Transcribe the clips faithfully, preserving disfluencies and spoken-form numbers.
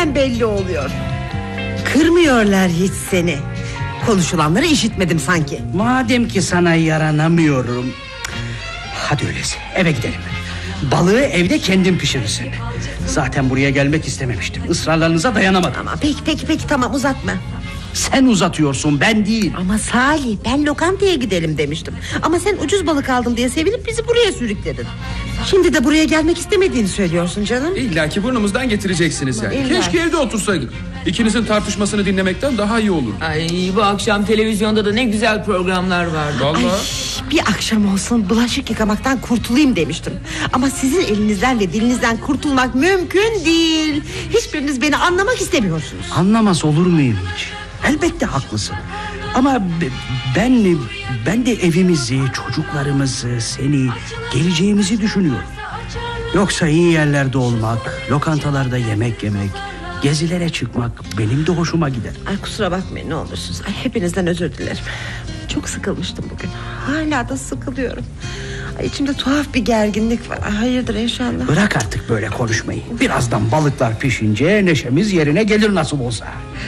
hemen belli oluyor. Kırmıyorlar hiç seni. Konuşulanları işitmedim sanki. Madem ki sana yaranamıyorum, hadi öyleyse eve gidelim. Balığı evde kendin pişirirsin. Zaten buraya gelmek istememiştim. Israrlarınıza dayanamadım. Ama peki peki peki tamam, uzatma. Sen uzatıyorsun, ben değil. Ama Salih, ben lokantaya gidelim demiştim. Ama sen ucuz balık aldım diye sevinip bizi buraya sürükledin. Şimdi de buraya gelmek istemediğini söylüyorsun canım. İlla ki burnumuzdan getireceksiniz yani. İlla. Keşke evde otursaydık. İkinizin tartışmasını dinlemekten daha iyi olur. Ay, bu akşam televizyonda da ne güzel programlar vardı. Vallahi. Ay, bir akşam olsun bulaşık yıkamaktan kurtulayım demiştim. Ama sizin elinizden ve dilinizden kurtulmak mümkün değil. Hiçbiriniz beni anlamak istemiyorsunuz. Anlamaz olur muyum hiç? Elbette haklısın. Ama ben ben de evimizi, çocuklarımızı, seni, geleceğimizi düşünüyorum. Yoksa iyi yerlerde olmak, lokantalarda yemek yemek, gezilere çıkmak benim de hoşuma gider. Ay kusura bakmayın ne olursunuz. Ay, hepinizden özür dilerim. Çok sıkılmıştım bugün. Hala da sıkılıyorum. Ay, içimde tuhaf bir gerginlik var. Ay, hayırdır inşallah. Bırak artık böyle konuşmayı. Birazdan balıklar pişince neşemiz yerine gelir nasıl olsa.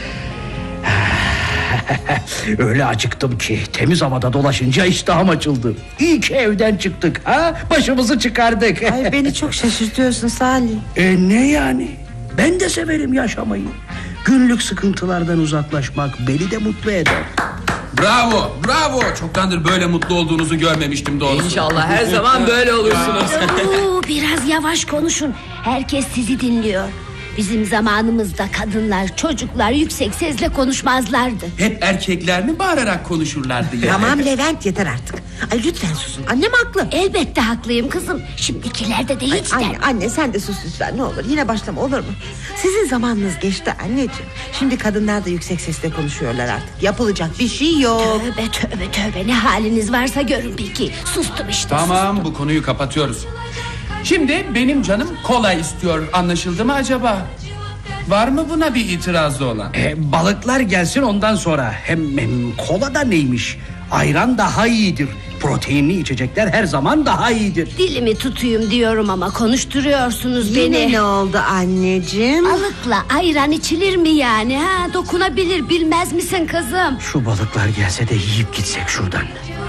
Öyle acıktım ki temiz havada dolaşınca iştahım açıldı. İyi ki evden çıktık ha, başımızı çıkardık. Ay, beni çok şaşırtıyorsun Salih. E ne yani? Ben de severim yaşamayı. Günlük sıkıntılardan uzaklaşmak beni de mutlu eder. Bravo, bravo. Çoktandır böyle mutlu olduğunuzu görmemiştim doğrusu. İnşallah her zaman böyle olursunuz. Oo, biraz yavaş konuşun. Herkes sizi dinliyor. Bizim zamanımızda kadınlar, çocuklar yüksek sesle konuşmazlardı. Hep erkekler mi bağırarak konuşurlardı ya? Tamam Levent, yeter artık. Ay lütfen susun, annem haklı. Elbette haklıyım kızım. Şimdikilerde de Ay, hiç anne, der. anne sen de sus lütfen, ne olur. Yine başlama, olur mu? Sizin zamanınız geçti anneciğim. Şimdi kadınlar da yüksek sesle konuşuyorlar artık. Yapılacak bir şey yok. Tövbe tövbe tövbe, ne haliniz varsa görün peki. Sustum işte. Tamam, bu konuyu kapatıyoruz. Şimdi benim canım kola istiyor, anlaşıldı mı acaba? Var mı buna bir itirazı olan? E, balıklar gelsin ondan sonra. Hem, hem kola da neymiş? Ayran daha iyidir. Proteinli içecekler her zaman daha iyidir. Dilimi tutuyum diyorum ama konuşturuyorsunuz Yine beni. ne oldu anneciğim? Balıkla ayran içilir mi yani ha? Dokunabilir, bilmez misin kızım? Şu balıklar gelse de yiyip gitsek şuradan.